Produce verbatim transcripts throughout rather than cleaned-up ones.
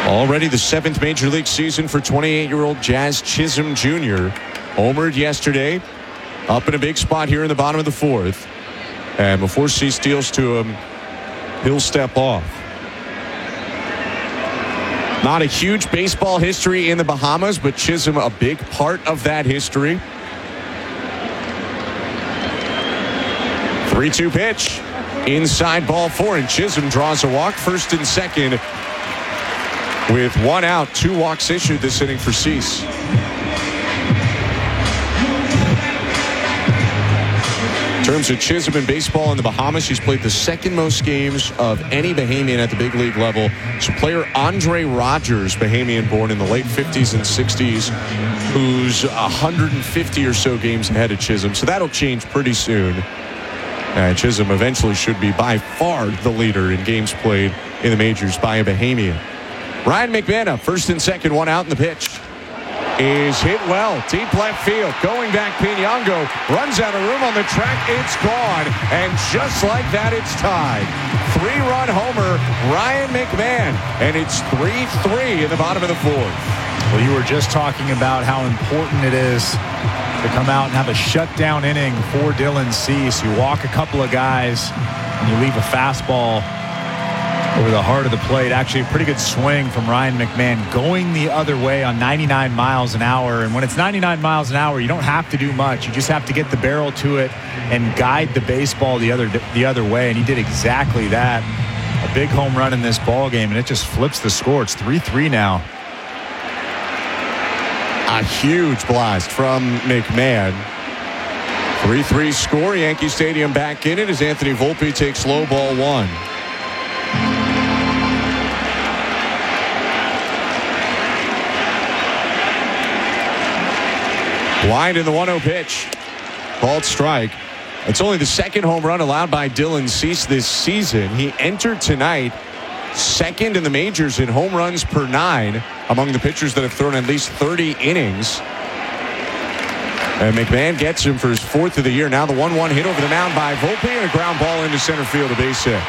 Already the seventh Major League season for twenty-eight-year-old Jazz Chisholm Junior Homered yesterday. Up in a big spot here in the bottom of the fourth. And before Cease deals to him, he'll step off. Not a huge baseball history in the Bahamas, but Chisholm a big part of that history. three two pitch. Inside ball four, and Chisholm draws a walk, first and second. With one out, two walks issued this inning for Cease. In terms of Chisholm in baseball in the Bahamas, he's played the second most games of any Bahamian at the big league level. So player Andre Rogers, Bahamian born in the late fifties and sixties, who's one hundred fifty or so games ahead of Chisholm. So that'll change pretty soon. Uh, Chisholm eventually should be by far the leader in games played in the majors by a Bahamian. Ryan McMahon, first and second, one out in the pitch. Is hit well, deep left field. Going back, Piñango runs out of room on the track. It's gone, and just like that, it's tied. Three-run homer, Ryan McMahon, and it's three three in the bottom of the fourth. Well, you were just talking about how important it is to come out and have a shutdown inning for Dylan Cease. You walk a couple of guys, and you leave a fastball over the heart of the plate. Actually, a pretty good swing from Ryan McMahon going the other way on ninety-nine miles an hour. And when it's ninety-nine miles an hour, you don't have to do much. You just have to get the barrel to it and guide the baseball the other the other way. And he did exactly that. A big home run in this ball game, and it just flips the score. It's three three now. A huge blast from McMahon. three three score. Yankee Stadium back in it as Anthony Volpe takes low ball one. Wide in the one oh pitch. Called strike. It's only the second home run allowed by Dylan Cease this season. He entered tonight second in the majors in home runs per nine among the pitchers that have thrown at least thirty innings. And McMahon gets him for his fourth of the year. Now the one one hit over the mound by Volpe, and a ground ball into center field, a base hit.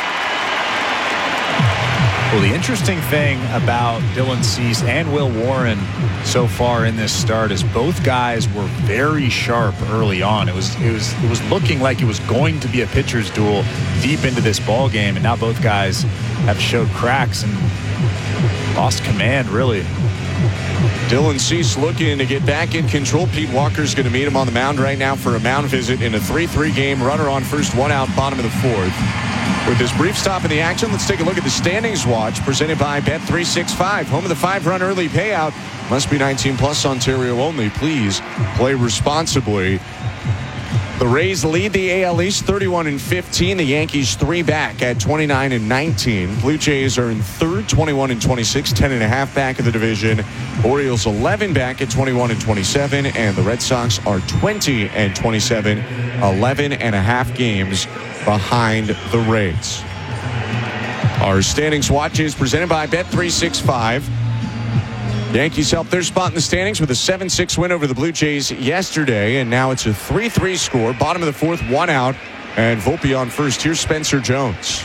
Well, the interesting thing about Dylan Cease and Will Warren so far in this start is both guys were very sharp early on. It was it was it was looking like it was going to be a pitcher's duel deep into this ball game, and now both guys have showed cracks and lost command, really. Dylan Cease looking to get back in control. Pete Walker's going to meet him on the mound right now for a mound visit in a three three game. Runner on first, one out, bottom of the fourth. With this brief stop in the action, let's take a look at the standings watch presented by Bet three sixty-five. Home of the five-run early payout. Must be nineteen plus, Ontario only. Please play responsibly. The Rays lead the A L East thirty-one and fifteen. The Yankees three back at twenty-nine and nineteen. Blue Jays are in third, twenty-one and twenty-six, ten and a half back of the division. Orioles eleven back at twenty-one and twenty-seven, and the Red Sox are twenty and twenty-seven, eleven and a half games behind the Rays. Our standings watch is presented by Bet three sixty-five. Yankees helped their spot in the standings with a seven six win over the Blue Jays yesterday, and now it's a three three score. Bottom of the fourth, one out, and Volpe on first. Here's Spencer Jones.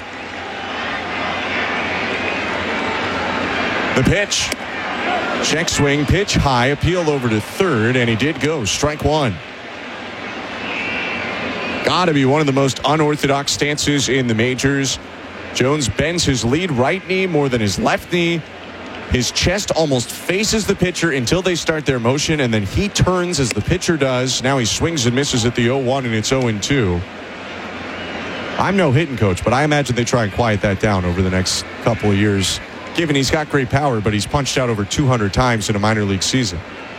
The pitch. Check swing, pitch high, appeal over to third, and he did go. Strike one. Got to be one of the most unorthodox stances in the majors. Jones bends his lead right knee more than his left knee. His chest almost faces the pitcher until they start their motion, and then he turns as the pitcher does. Now he swings and misses at the oh one, and it's oh two. I'm no hitting coach, but I imagine they try and quiet that down over the next couple of years, given he's got great power, but he's punched out over two hundred times in a minor league season.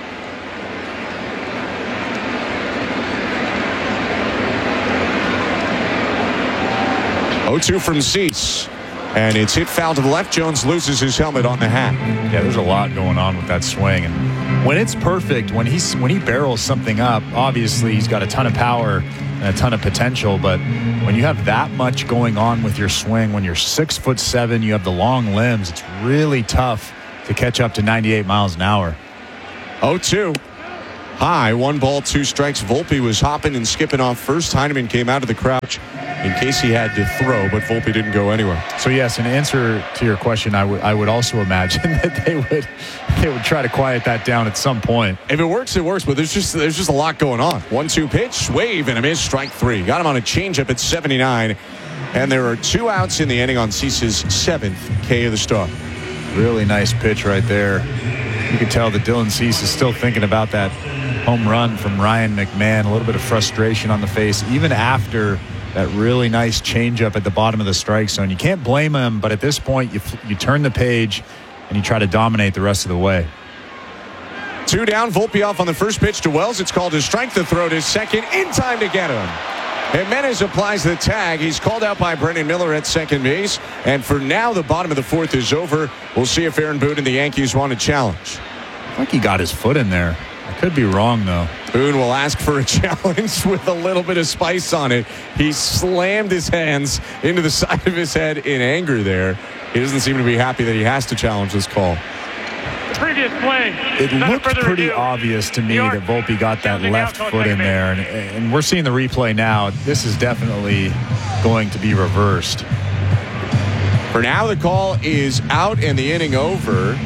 oh two from Cease. And it's hit foul to the left. Jones loses his helmet on the hat. Yeah, there's a lot going on with that swing. And when it's perfect, when he's when he barrels something up, obviously he's got a ton of power and a ton of potential. But when you have that much going on with your swing, when you're six foot seven, you have the long limbs, it's really tough to catch up to ninety-eight miles an hour. oh two. High, one ball, two strikes. Volpe was hopping and skipping off first. Heineman came out of the crouch in case he had to throw, but Volpe didn't go anywhere. So yes, in answer to your question, I would I would also imagine that they would they would try to quiet that down at some point. If it works, it works, but there's just there's just a lot going on. one two pitch, wave, and a miss, strike three. Got him on a changeup at seventy-nine, and there are two outs in the inning on Cease's seventh K of the start. Really nice pitch right there. You can tell that Dylan Cease is still thinking about that home run from Ryan McMahon. A little bit of frustration on the face, even after that really nice changeup at the bottom of the strike zone. You can't blame him, but at this point, you you turn the page and you try to dominate the rest of the way. Two down, Volpe off on the first pitch to Wells. It's called a strike. The throw to second, in time to get him. Jimenez applies the tag. He's called out by Brendan Miller at second base. And for now, the bottom of the fourth is over. We'll see if Aaron Boone and the Yankees want to challenge. I think he got his foot in there. I could be wrong, though. Boone will ask for a challenge with a little bit of spice on it. He slammed his hands into the side of his head in anger there. He doesn't seem to be happy that he has to challenge this call. The previous play. It looked pretty obvious to me that Volpe got that left foot in there. And, and we're seeing the replay now. This is definitely going to be reversed. For now, the call is out and the inning over.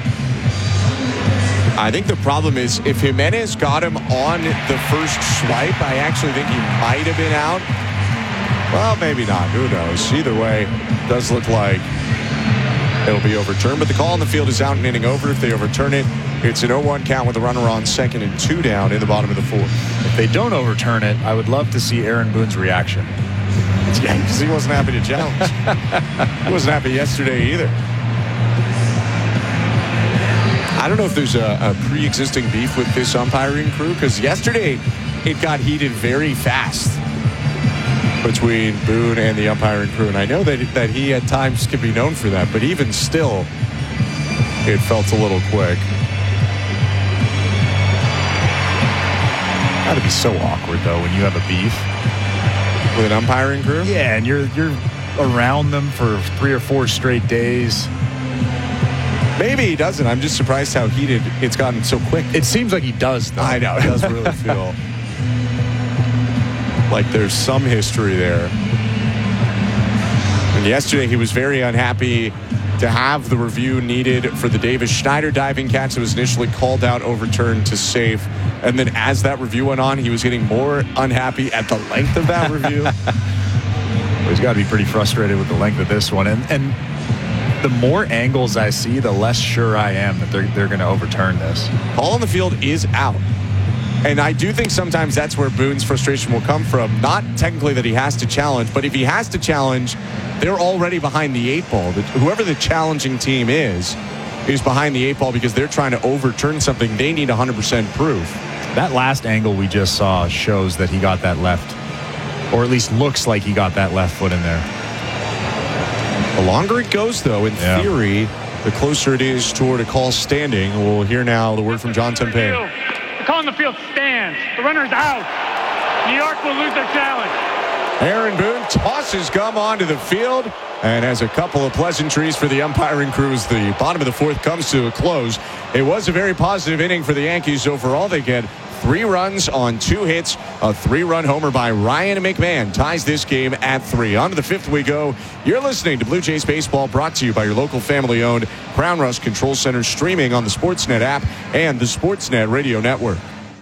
I think the problem is if Jimenez got him on the first swipe, I actually think he might have been out. Well, maybe not. Who knows? Either way, it does look like it'll be overturned. But the call on the field is out and inning over. If they overturn it, it's an oh one count with a runner on second and two down in the bottom of the fourth. If they don't overturn it, I would love to see Aaron Boone's reaction. Yeah, because he wasn't happy to challenge. He wasn't happy yesterday either. I don't know if there's a, a pre-existing beef with this umpiring crew, because yesterday it got heated very fast between Boone and the umpiring crew. And I know that, that he at times can be known for that, but even still, it felt a little quick. Gotta be so awkward, though, when you have a beef with an umpiring crew? Yeah, and you're you're around them for three or four straight days. Maybe he doesn't. I'm just surprised how heated it's gotten so quick. It seems like he does, though. I know. It does really feel like there's some history there. And yesterday he was very unhappy to have the review needed for the Davis Schneider diving catch that was initially called out, overturned to safe. And then as that review went on, he was getting more unhappy at the length of that review. Well, he's got to be pretty frustrated with the length of this one. And, and the more angles I see, the less sure I am that they're, they're going to overturn this. Call on the field is out. And I do think sometimes that's where Boone's frustration will come from. Not technically that he has to challenge, but if he has to challenge, they're already behind the eight ball. Whoever the challenging team is, is behind the eight ball because they're trying to overturn something. They need one hundred percent proof. That last angle we just saw shows that he got that left, or at least looks like he got that left foot in there. The longer it goes, though, in yeah. theory, the closer it is toward a call standing. We'll hear now the word from John Tempeh. The call on the field stands. The runner's out. New York will lose their challenge. Aaron Boone tosses Gum onto the field and has a couple of pleasantries for the umpiring crew as the bottom of the fourth comes to a close. It was a very positive inning for the Yankees overall. They get three runs on two hits. A three-run homer by Ryan McMahon ties this game at three. On to the fifth we go. You're listening to Blue Jays Baseball, brought to you by your local family-owned Crown Rust Control Center, streaming on the Sportsnet app and the Sportsnet Radio Network.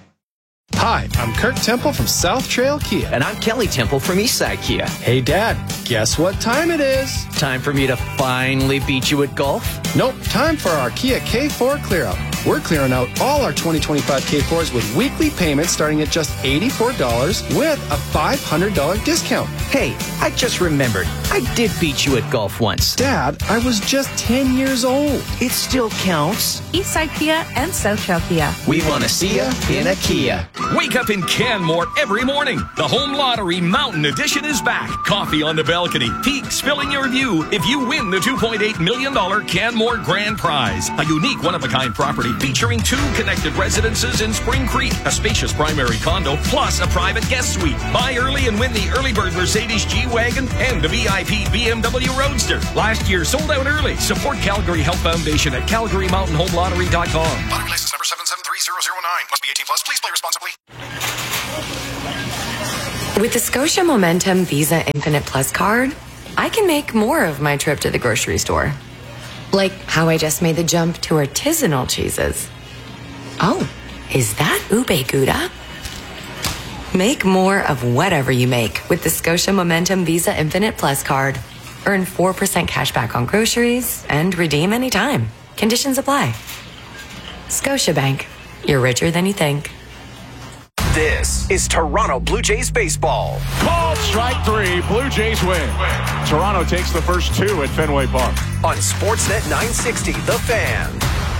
Hi, I'm Kurt Temple from South Trail Kia. And I'm Kelly Temple from Eastside Kia. Hey, Dad, guess what time it is? Time for me to finally beat you at golf? Nope, time for our Kia K four clear-out. We're clearing out all our twenty twenty-five K fours with weekly payments starting at just eighty-four dollars with a five hundred dollars discount. Hey, I just remembered. I did beat you at golf once. Dad, I was just ten years old. It still counts. Eastside Kia and South Trail Kia. We want to see ya in a Kia. Wake up in Canmore every morning. The Home Lottery Mountain Edition is back. Coffee on the balcony, peaks filling your view if you win the two point eight million dollars Canmore Grand Prize. A unique one-of-a-kind property featuring two connected residences in Spring Creek, a spacious primary condo, plus a private guest suite. Buy early and win the Early Bird Mercedes G-Wagon and the V I P B M W Roadster. Last year sold out early. Support Calgary Health Foundation at calgary mountain home lottery dot com. Lottery license number seven seven three zero zero nine. Must be eighteen plus. Please play responsibly. With the Scotia Momentum Visa Infinite Plus card, I can make more of my trip to the grocery store. Like how I just made the jump to artisanal cheeses. Oh, is that ube gouda? Make more of whatever you make with the Scotia Momentum Visa Infinite Plus card. Earn four percent cash back on groceries and redeem anytime. Conditions apply. Scotiabank. You're richer than you think. This is Toronto Blue Jays baseball. Called strike three. Blue Jays win. Toronto takes the first two at Fenway Park. On Sportsnet nine sixty, The Fan.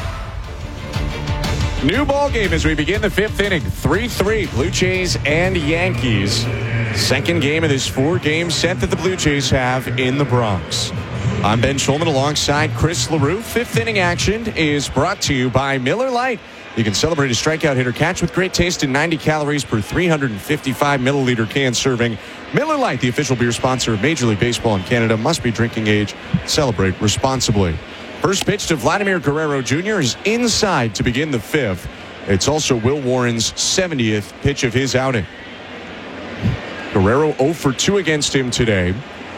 New ball game as we begin the fifth inning. three three, Blue Jays and Yankees. Second game of this four-game set that the Blue Jays have in the Bronx. I'm Ben Schulman alongside Chris LaRue. Fifth inning action is brought to you by Miller Lite. You can celebrate a strikeout hitter catch with great taste and ninety calories per three hundred fifty-five milliliter can serving. Miller Lite, the official beer sponsor of Major League Baseball in Canada, must be drinking age. Celebrate responsibly. First pitch to Vladimir Guerrero Junior is inside to begin the fifth. It's also Will Warren's seventieth pitch of his outing. Guerrero oh for two against him today.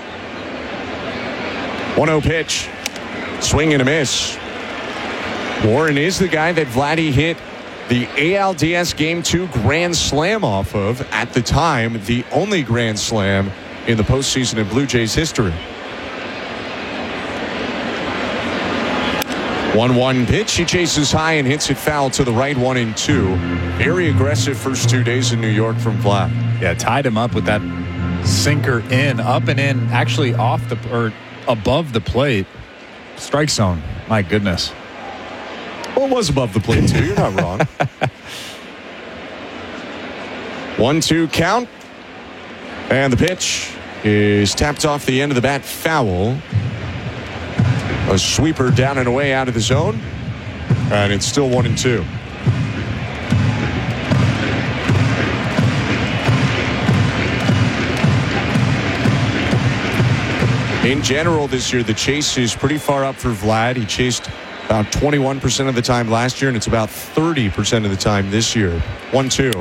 one oh pitch. Swing and a miss. Warren is the guy that Vladdy hit the A L D S Game two Grand Slam off of. At the time, the only Grand Slam in the postseason in Blue Jays history. one one pitch. He chases high and hits it foul to the right, one and two. Very aggressive first two days in New York from Vlad. Yeah, tied him up with that sinker in, up and in, actually off the, or above the plate. Strike zone. My goodness. Well, it was above the plate, too. You're not wrong. one two count. And the pitch is tapped off the end of the bat, foul. A sweeper down and away out of the zone. And it's still one and two. In general this year, the chase is pretty far up for Vlad. He chased about twenty-one percent of the time last year, and it's about thirty percent of the time this year. one two.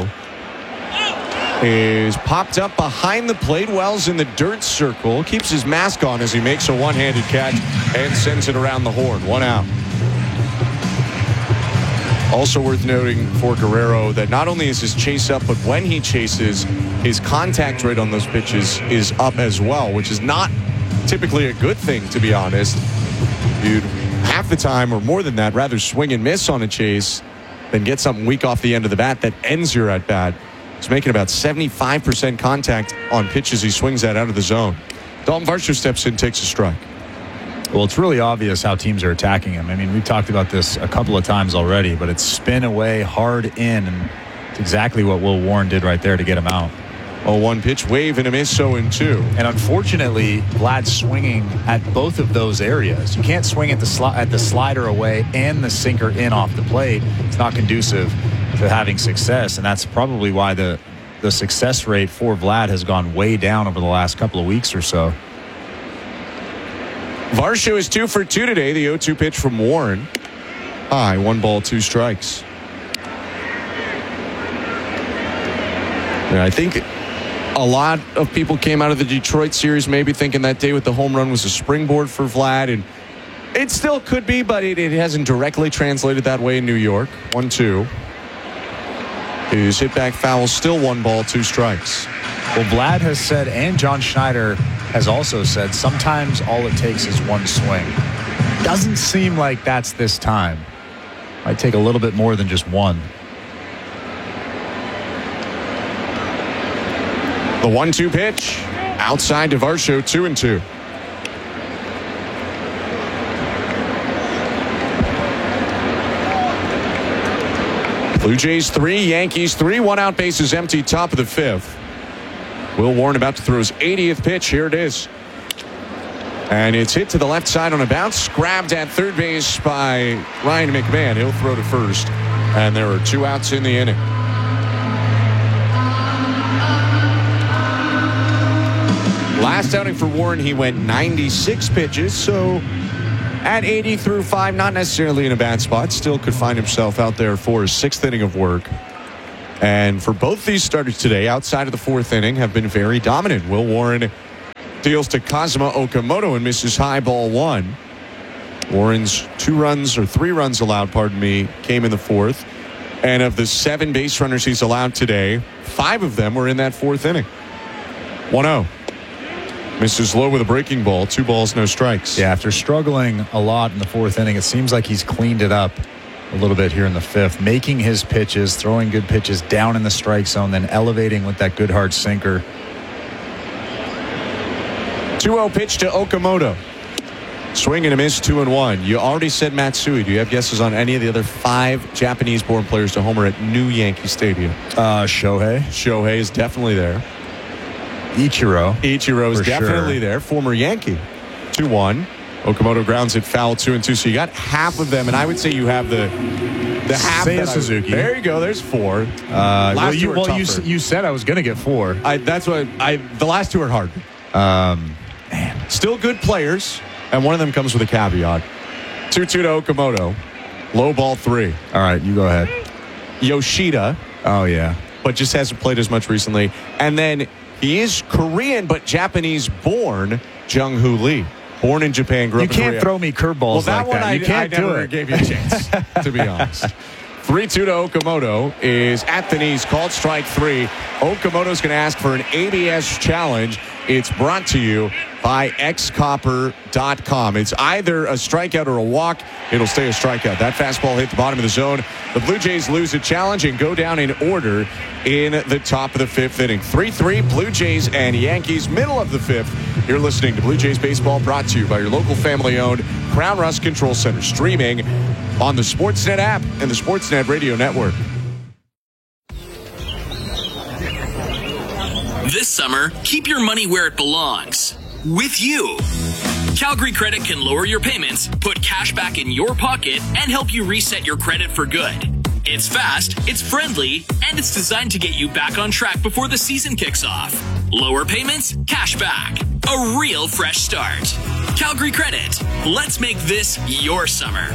Is popped up behind the plate. Wells in the dirt circle. Keeps his mask on as he makes a one-handed catch and sends it around the horn. One out. Also worth noting for Guerrero that not only is his chase up, but when he chases, his contact rate on those pitches is up as well, which is not typically a good thing, to be honest. You'd half the time or more than that rather swing and miss on a chase than get something weak off the end of the bat that ends your at bat. He's making about seventy-five percent contact on pitches he swings at out of the zone. Dalton Varsho steps in, takes a strike. Well, it's really obvious how teams are attacking him. I mean, we've talked about this a couple of times already, but it's spin away, hard in, and it's exactly what Will Warren did right there to get him out. Oh, one pitch, wave and a miss, oh and two. And unfortunately, Vlad's swinging at both of those areas. You can't swing at the sli- at the slider away and the sinker in off the plate. It's not conducive to having success, and that's probably why the the success rate for Vlad has gone way down over the last couple of weeks or so. Varsho is two for two today. The oh two pitch from Warren. High, one ball, two strikes. Yeah, I think a lot of people came out of the Detroit series maybe thinking that day with the home run was a springboard for Vlad, and it still could be, but it, it hasn't directly translated that way in New York. one two. His hit back foul, still one ball, two strikes. Well, Vlad has said, and John Schneider has also said, sometimes all it takes is one swing. Doesn't seem like that's this time. Might take a little bit more than just one. The one two pitch. Outside to Varsho, two and two. Blue Jays three, Yankees three, one out, bases empty, top of the fifth. Will Warren about to throw his eightieth pitch. Here it is. And it's hit to the left side on a bounce. Grabbed at third base by Ryan McMahon. He'll throw to first. And there are two outs in the inning. Last outing for Warren, he went ninety-six pitches. So at eighty through five, not necessarily in a bad spot. Still could find himself out there for his sixth inning of work. And for both these starters today, outside of the fourth inning, have been very dominant. Will Warren deals to Kazuma Okamoto and misses high ball one. Warren's two runs or three runs allowed, pardon me, came in the fourth. And of the seven base runners he's allowed today, five of them were in that fourth inning. one oh. Misses low with a breaking ball. Two balls, no strikes. Yeah, after struggling a lot in the fourth inning, it seems like he's cleaned it up a little bit here in the fifth, making his pitches, throwing good pitches down in the strike zone, then elevating with that good hard sinker. two oh pitch to Okamoto. Swing and a miss, two and one. You already said Matsui. Do you have guesses on any of the other five Japanese-born players to homer at New Yankee Stadium? Uh, Shohei. Shohei is definitely there. Ichiro. Ichiro is definitely sure. there. Former Yankee. two one. Okamoto grounds it foul, two and two. So you got half of them, and I would say you have the the half. Seiya that Suzuki. I, there you go. There's four. Uh, well, you, well you, you said I was going to get four. I, that's what I. The last two are hard. Um, man, still good players, and one of them comes with a caveat. two two to Okamoto. Low ball three. All right, you go ahead. Yoshida. Oh yeah, but just hasn't played as much recently. And then he is Korean but Japanese born, Jung-Hoo Lee. Born in Japan, grew you up in can't Korea. throw me curveballs well, that like one that. I, you can't I do never it. gave you a chance, to be honest. three two to Okamoto is at the knees, called strike three. Okamoto's going to ask for an A B S challenge. It's brought to you by x copper dot com. It's either a strikeout or a walk. It'll stay a strikeout. That fastball hit the bottom of the zone. The Blue Jays lose a challenge and go down in order in the top of the fifth inning. three three, Blue Jays and Yankees, middle of the fifth. You're listening to Blue Jays Baseball, brought to you by your local family-owned Crown Rust Control Center, streaming on the Sportsnet app and the Sportsnet Radio Network. This summer, keep your money where it belongs. With you. Calgary Credit can lower your payments, put cash back in your pocket, and help you reset your credit for good. It's fast, it's friendly, and it's designed to get you back on track before the season kicks off. Lower payments, cash back. A real fresh start. Calgary Credit. Let's make this your summer.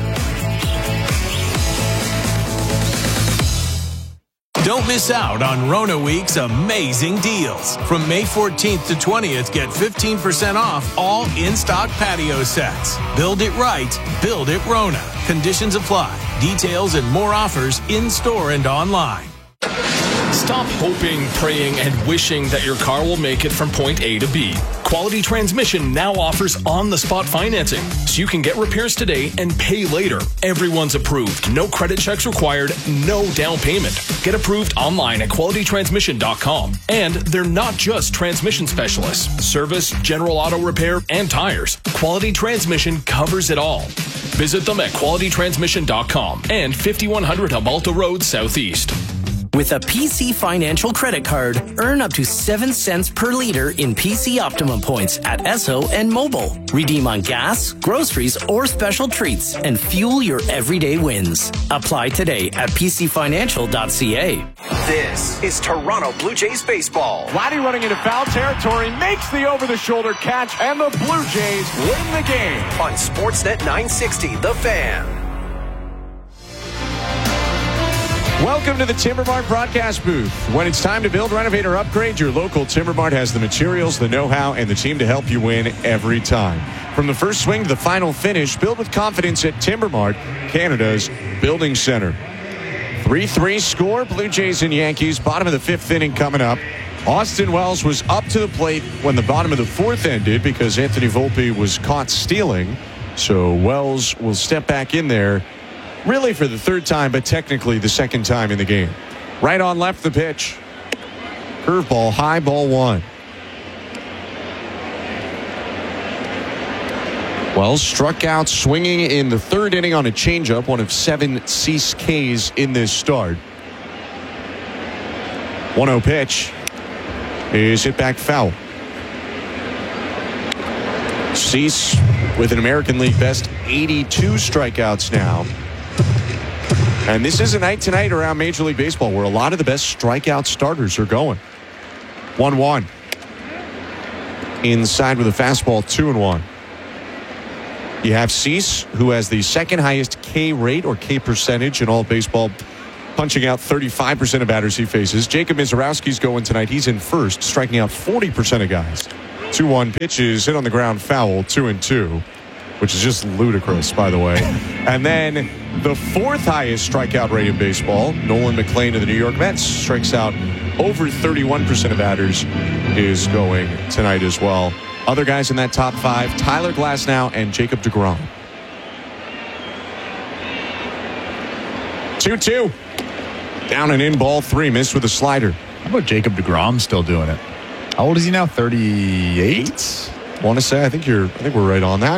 Don't miss out on Rona Week's amazing deals. From May fourteenth to twentieth, get fifteen percent off all in-stock patio sets. Build it right, build it Rona. Conditions apply. Details and more offers in-store and online. Stop hoping, praying, and wishing that your car will make it from point A to B. Quality Transmission now offers on-the-spot financing, so you can get repairs today and pay later. Everyone's approved. No credit checks required, no down payment. Get approved online at quality transmission dot com. And they're not just transmission specialists. Service, general auto repair, and tires. Quality Transmission covers it all. Visit them at quality transmission dot com and fifty-one hundred Amalta Road Southeast. With a P C Financial credit card, earn up to seven cents per liter in P C Optimum points at Esso and Mobile. Redeem on gas, groceries, or special treats and fuel your everyday wins. Apply today at p c financial dot c a. This is Toronto Blue Jays baseball. Vladdy running into foul territory, makes the over-the-shoulder catch, and the Blue Jays win the game. On Sportsnet nine sixty, The Fan. Welcome to the Timber Mart broadcast booth. When it's time to build, renovate, or upgrade, your local Timber Mart has the materials, the know-how, and the team to help you win every time. From the first swing to the final finish, build with confidence at Timber Mart, Canada's building center. three three score, Blue Jays and Yankees, bottom of the fifth inning coming up. Austin Wells was up to the plate when the bottom of the fourth ended because Anthony Volpe was caught stealing. So Wells will step back in there. Really for the third time, but technically the second time in the game. Right on left the pitch. Curveball, high ball one. Wells struck out swinging in the third inning on a changeup, one of seven Cease Ks in this start. one oh pitch is hit back foul. Cease with an American League best eighty-two strikeouts now. And this is a night tonight around Major League Baseball where a lot of the best strikeout starters are going. one one. Inside with a fastball, two and one. You have Cease, who has the second highest K rate or K percentage in all of baseball punching out thirty-five percent of batters he faces. Jacob Mizorowski's going tonight. He's in first, striking out forty percent of guys. two one pitches, hit on the ground, foul, two and two, which is just ludicrous, by the way. And then the fourth highest strikeout rate in baseball, Nolan McLean of the New York Mets, strikes out over thirty-one percent of batters, is going tonight as well. Other guys in that top five, Tyler Glasnow and Jacob deGrom. two two. Down and in, ball three, missed with a slider. How about Jacob deGrom still doing it? How old is he now? thirty-eight? Want to say, I think you're, I think we're right on that.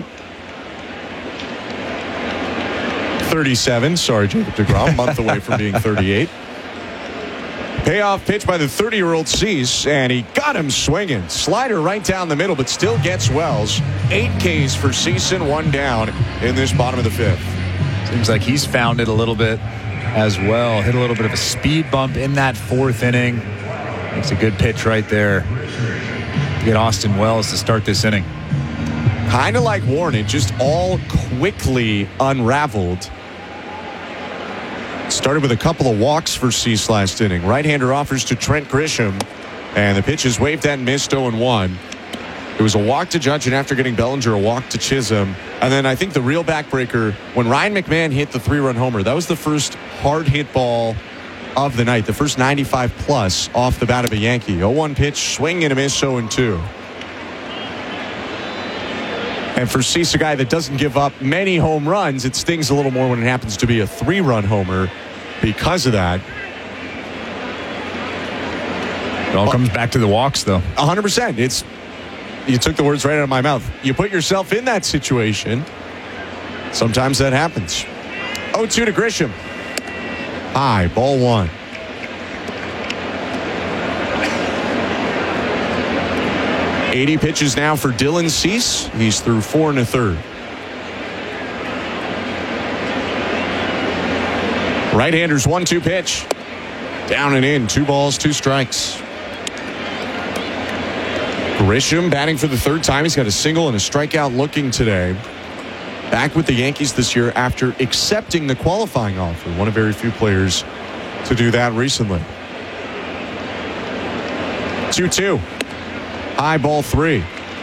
thirty-seven. Sorry, Jacob deGrom, a month away from being thirty-eight. Payoff pitch by the thirty-year-old Cease, and he got him swinging. Slider right down the middle, but still gets Wells. Eight Ks for Cease and one down in this bottom of the fifth. Seems like he's found it a little bit as well. Hit a little bit of a speed bump in that fourth inning. Makes a good pitch right there. Get Austin Wells to start this inning. Kind of like Warren, it just all quickly unraveled. Started with a couple of walks for Cease last inning. Right-hander offers to Trent Grisham, and the pitch is waved and missed, oh and one. It was a walk to Judge, and after getting Bellinger, a walk to Chisholm. And then I think the real backbreaker, when Ryan McMahon hit the three-run homer, that was the first hard hit ball of the night, the first ninety-five plus off the bat of a Yankee. oh one pitch, swing and a miss, oh and two. And for Cease, a guy that doesn't give up many home runs, it stings a little more when it happens to be a three-run homer because of that. It all comes back to the walks, though. one hundred percent. It's You took the words right out of my mouth. You put yourself in that situation. Sometimes that happens. oh two to Grisham. High, ball one. eighty pitches now for Dylan Cease. He's through four and a third. Right-hander's one two pitch. Down and in. Two balls, two strikes. Grisham batting for the third time. He's got a single and a strikeout looking today. Back with the Yankees this year after accepting the qualifying offer. One of very few players to do that recently. two two. High, ball three.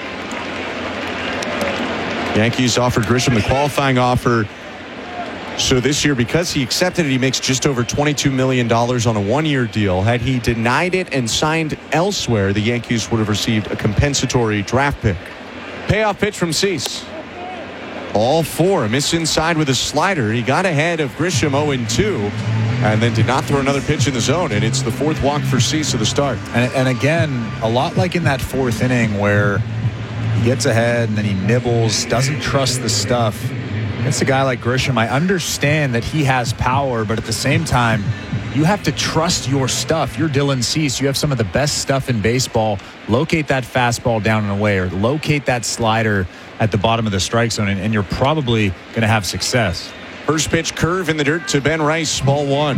Yankees offered Grisham the qualifying offer. So this year, because he accepted it, he makes just over twenty-two million dollars on a one-year deal. Had he denied it and signed elsewhere, the Yankees would have received a compensatory draft pick. Payoff pitch from Cease. All four. A miss inside with a slider. He got ahead of Grisham oh and two and then did not throw another pitch in the zone. And it's the fourth walk for Cease at the start. And, and again, a lot like in that fourth inning where he gets ahead and then he nibbles, doesn't trust the stuff. It's a guy like Grisham. I understand that he has power, but at the same time, you have to trust your stuff. You're Dylan Cease. You have some of the best stuff in baseball. Locate that fastball down and away, or locate that slider at the bottom of the strike zone, and, and you're probably going to have success. First pitch curve in the dirt to Ben Rice, ball one.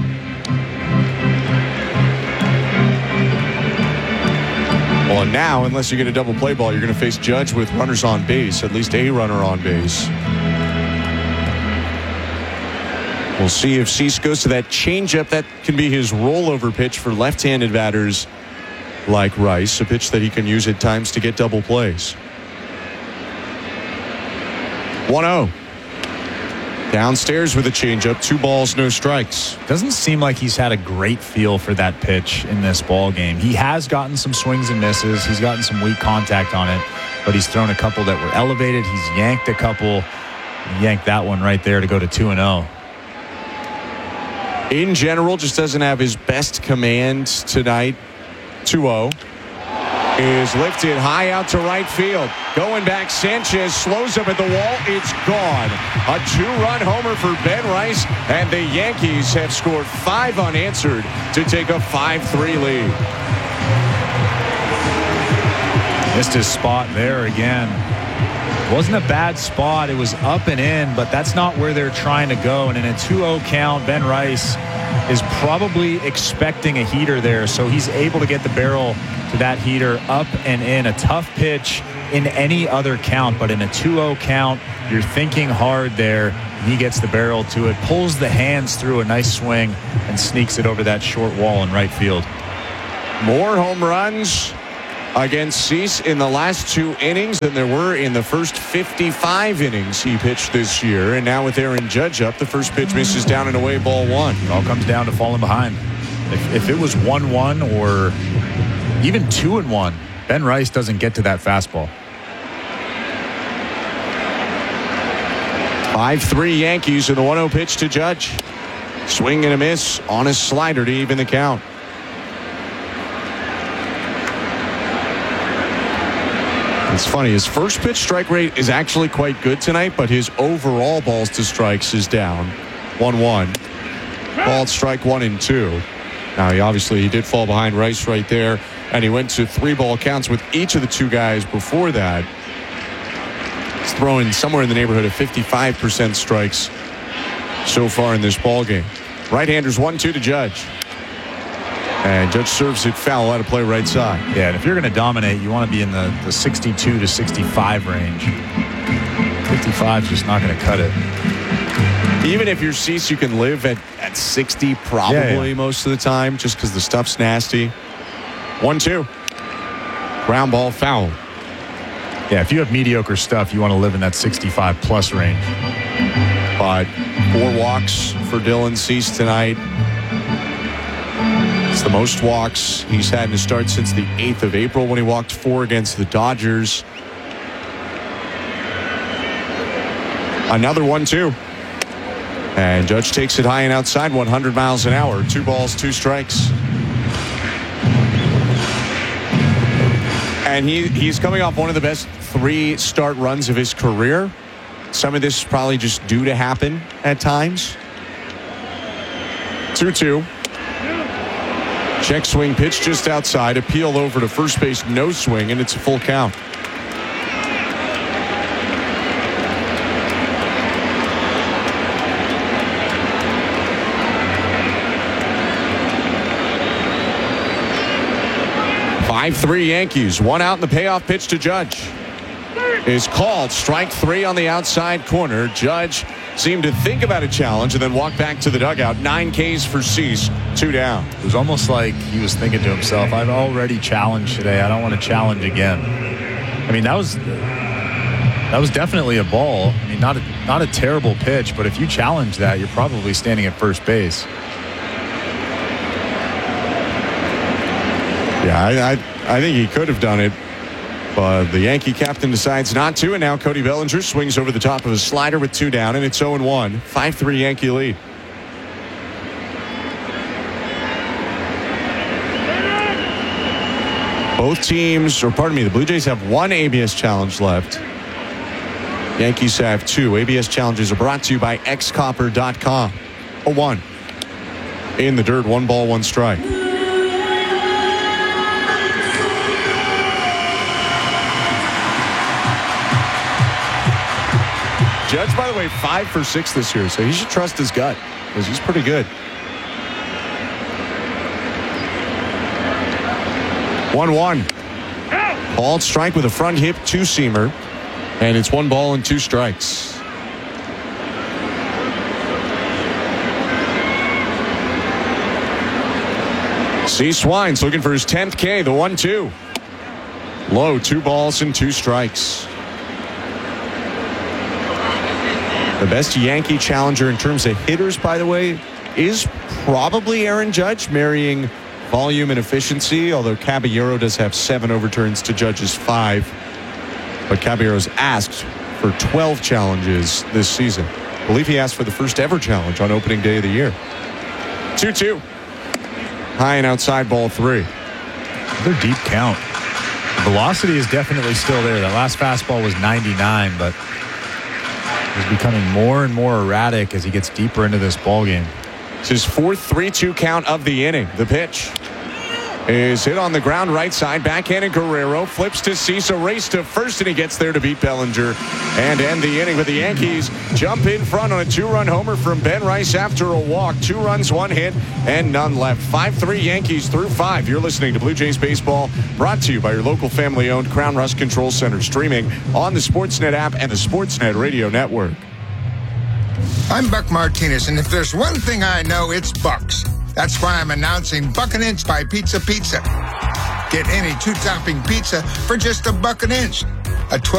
Well, and now, unless you get a double play ball, you're going to face Judge with runners on base, at least a runner on base. We'll see if Cease goes to that changeup. That can be his rollover pitch for left-handed batters like Rice, a pitch that he can use at times to get double plays. one oh. Downstairs with a changeup, two balls, no strikes. Doesn't seem like he's had a great feel for that pitch in this ball game. He has gotten some swings and misses. He's gotten some weak contact on it, but he's thrown a couple that were elevated. He's yanked a couple. He yanked that one right there to go to two and oh. In general, just doesn't have his best command tonight. two oh. Is lifted high out to right field. Going back, Sanchez slows up at the wall. It's gone. A two-run homer for Ben Rice, and the Yankees have scored five unanswered to take a five three lead. Missed his spot there again. Wasn't a bad spot. It was up and in, but that's not where they're trying to go. And in a two oh count, Ben Rice is probably expecting a heater there, so he's able to get the barrel to that heater up and in. A tough pitch in any other count, but in a two oh count, you're thinking hard there. He gets the barrel to it, pulls the hands through a nice swing, and sneaks it over that short wall in right field. More home runs against Cease in the last two innings than there were in the first fifty-five innings he pitched this year. And now with Aaron Judge up, the first pitch misses down and away, ball one. It all comes down to falling behind. If, if it was one one or even two and one, Ben Rice doesn't get to that fastball. five three Yankees in the one oh pitch to Judge. Swing and a miss on a slider to even the count. It's funny, his first pitch strike rate is actually quite good tonight, but his overall balls to strikes is down. one one. Ball strike one and two. Now, he obviously he did fall behind Rice right there, and he went to three ball counts with each of the two guys before that. He's throwing somewhere in the neighborhood of fifty-five percent strikes so far in this ball game. Right-handers one two to Judge. And Judge serves it foul out of play right side. Yeah, and if you're going to dominate, you want to be in the, the sixty-two to sixty-five range. fifty-five is just not going to cut it. Even if you're Cease, you can live at, at sixty probably yeah, yeah. most of the time just because the stuff's nasty. one two. Ground ball foul. Yeah, if you have mediocre stuff, you want to live in that sixty-five plus range. But four walks for Dylan Cease tonight. It's the most walks he's had in his start since the eighth of April when he walked four against the Dodgers. Another one two. And Judge takes it high and outside, one hundred miles an hour. Two balls, two strikes. And he he's coming off one of the best three start runs of his career. Some of this is probably just due to happen at times. two two. Check swing pitch just outside. Appeal over to first base, no swing, and it's a full count. five three Yankees. One out in the payoff pitch to Judge. Is called. Strike three on the outside corner. Judge seemed to think about a challenge and then walk back to the dugout. Nine Ks for Cease. Two down. It was almost like he was thinking to himself, I've already challenged today. I don't want to challenge again. I mean, that was that was definitely a ball. I mean, not a, not a terrible pitch, but if you challenge that, you're probably standing at first base. Yeah, I, I, I think he could have done it. But the Yankee captain decides not to, and now Cody Bellinger swings over the top of a slider with two down, and it's oh and one. five three Yankee lead. Both teams, or pardon me, the Blue Jays have one A B S challenge left. Yankees have two. A B S challenges are brought to you by X Copper dot com. oh one. In the dirt, one ball, one strike. Judge, by the way, five for six this year, so he should trust his gut because he's pretty good. one one. Called strike with a front hip two-seamer, and it's one ball and two strikes. Cease winds looking for his tenth K, the one two. Low, two balls and two strikes. The best Yankee challenger in terms of hitters, by the way, is probably Aaron Judge, marrying volume and efficiency, although Caballero does have seven overturns to Judge's five. But Caballero's asked for twelve challenges this season. I believe he asked for the first ever challenge on opening day of the year. two two. High and outside, ball three. Another deep count. The velocity is definitely still there. That last fastball was ninety-nine, but is becoming more and more erratic as he gets deeper into this ball game. It's his fourth three two count of the inning. The pitch. is hit on the ground right side. Backhanded Guerrero flips to Cease, a race to first, and he gets there to beat Bellinger and end the inning. With the Yankees jump in front on a two-run homer from Ben Rice after a walk. Two runs, one hit, and none left. five three Yankees through five. You're listening to Blue Jays Baseball, brought to you by your local family-owned Crown Rust Control Center, streaming on the Sportsnet app and the Sportsnet Radio Network. I'm Buck Martinez, and if there's one thing I know, it's Bucks. That's why I'm announcing Buck an Inch by Pizza Pizza. Get any two-topping pizza for just a buck an inch. A twelve